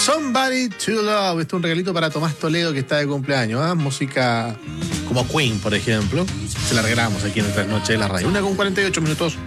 Somebody to Love. Este es un regalito para Tomás Toledo, que está de cumpleaños, ¿eh? Música como Queen, por ejemplo. Se la regalamos aquí en el Trasnoche de la Radio. 1:48 minutos.